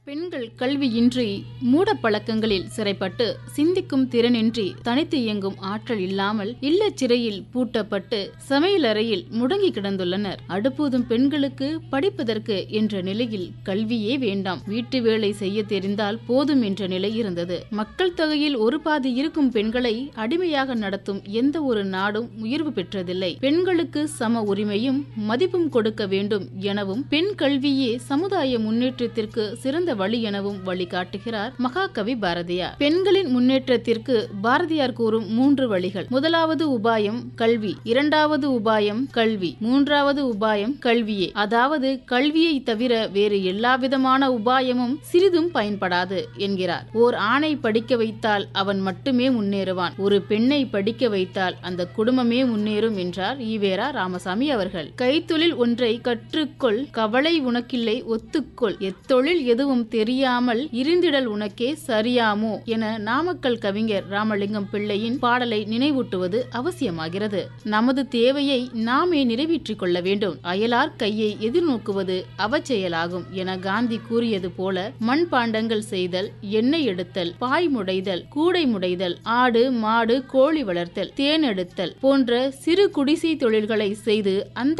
பெண்கள் கல்வியின்றி மூட பழக்கங்களில் சிறைப்பட்டு சிந்திக்கும் திறனின்றி தனித்து இயங்கும் ஆற்றல் இல்லாமல் இல்லச் சிறையில் பூட்டப்பட்டு சமையலறையில் முடங்கி கிடந்துள்ளனர். அடுப்பூதும் பெண்களுக்கு படிப்பதற்கு என்ற நிலையில் கல்வியே வேண்டாம், வீட்டு வேலை செய்ய தெரிந்தால் போதும் என்ற நிலை இருந்தது. மக்கள் தொகையில் ஒரு பாதி இருக்கும் பெண்களை அடிமையாக நடத்தும் எந்த ஒரு நாடும் உயர்வு பெற்றதில்லை. பெண்களுக்கு சம உரிமையும் மதிப்பும் கொடுக்க வேண்டும் எனவும் பெண் கல்வியே சமுதாய முன்னேற்றத்திற்கு சிறந்த வழி எனவும் வழிகாட்டுகிறார் மகாகவி பாரதியார். பெண்களின் முன்னேற்றத்திற்கு பாரதியார் கூறும் 3 வழிகள். முதலாவது உபாயம் கல்வி, இரண்டாவது உபாயம் கல்வி, மூன்றாவது உபாயம் கல்வியே. அதாவது கல்வியை தவிர வேறு எல்லா விதமான உபாயமும் சிறிதும் பயன்படாது என்கிறார். ஓர் ஆணை படிக்க வைத்தால் அவன் மட்டுமே முன்னேறுவான், ஒரு பெண்ணை படிக்க வைத்தால் அந்த குடும்பமே முன்னேறும் என்றார் ஈவேரா ராமசாமி அவர்கள். கைத்தொழில் ஒன்றை கற்றுக்கொள், கவலை உனக்கில்லை ஒத்துக்கொள், எத்தொழில் எதுவும் தெரியாமல் இருந்திடல் உனக்கே சரியாமோ என நாமக்கல் கவிஞர் ராமலிங்கம் பிள்ளையின் பாடலை நினைவூட்டுவது அவசியமாகிறது. நமது தேவையை நாமே நிறைவேற்றிக் கொள்ள வேண்டும், அயலார் கையை எதிர்நோக்குவது அவச்செயலாகும் என காந்தி கூறியது போல மண்பாண்டங்கள் செய்தல், எண்ணெய் எடுத்தல், பாய் முடைதல், கூடை முடைதல், ஆடு மாடு கோழி வளர்த்தல், தேன் எடுத்தல் போன்ற சிறு குடிசை தொழில்களை செய்து அந்த